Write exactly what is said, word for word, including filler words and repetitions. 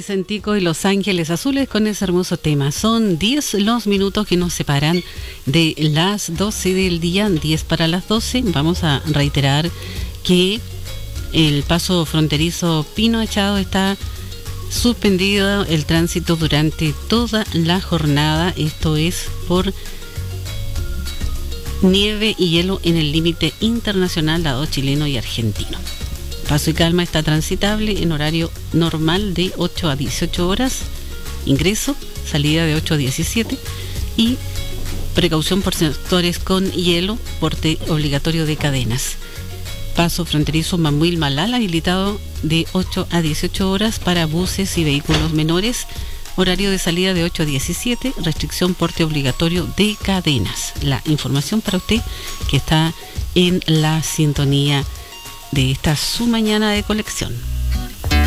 Vicentico y Los Ángeles Azules con ese hermoso tema. Son diez los minutos que nos separan de las doce del día, diez para las doce. Vamos a reiterar que el paso fronterizo Pino Echado está suspendido el tránsito durante toda la jornada. Esto es por nieve y hielo en el límite internacional lado chileno y argentino. Paso y Calma está transitable en horario normal de ocho a dieciocho horas, ingreso, salida de ocho a diecisiete y precaución por sectores con hielo, porte obligatorio de cadenas. Paso fronterizo Mamuil-Malal habilitado de ocho a dieciocho horas para buses y vehículos menores, horario de salida de ocho a diecisiete, restricción porte obligatorio de cadenas. La información para usted que está en la sintonía de esta su mañana de colección.